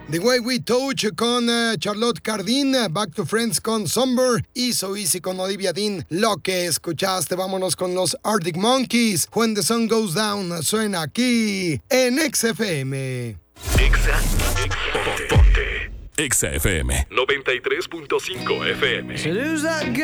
The Way We Touch con Charlotte Cardin, Back to Friends con Somber y So Easy con Olivia Dean. Lo que escuchaste, vámonos con los Arctic Monkeys. When the Sun Goes Down suena aquí en XFM. XFM 93.5 FM.